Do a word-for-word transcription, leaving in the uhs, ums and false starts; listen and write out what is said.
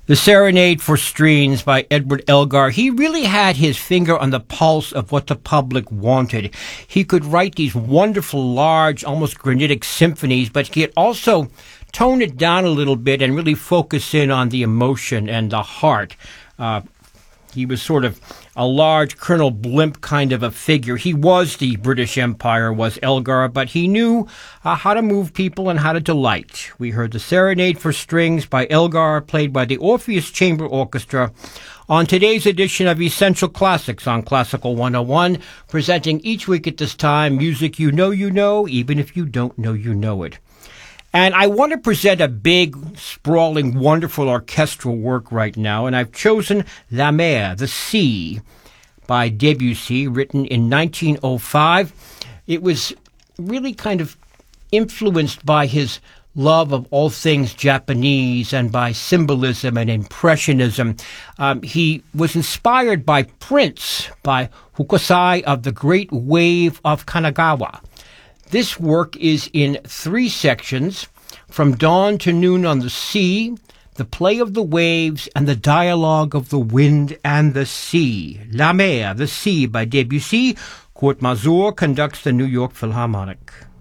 The Serenade for Strings by Edward Elgar. He really had his finger on the pulse of what the public wanted. He could write these wonderful, large, almost granitic symphonies, but he could also tone it down a little bit and really focus in on the emotion and the heart. Uh, he was sort of a large Colonel Blimp kind of a figure. He was the British Empire, was Elgar, but he knew uh, how to move people and how to delight. We heard the Serenade for Strings by Elgar, played by the Orpheus Chamber Orchestra, on today's edition of Essential Classics on Classical one oh one, presenting each week at this time music you know you know, even if you don't know you know it. And I want to present a big, sprawling, wonderful orchestral work right now, and I've chosen La Mer, the Sea, by Debussy, written in nineteen oh five. It was really kind of influenced by his love of all things Japanese and by symbolism and impressionism. Um, he was inspired by Prince, by Hokusai of the Great Wave of Kanagawa. This work is in three sections, From Dawn to Noon on the Sea, The Play of the Waves, and the Dialogue of the Wind and the Sea. La Mer, the Sea by Debussy. Kurt Masur conducts the New York Philharmonic.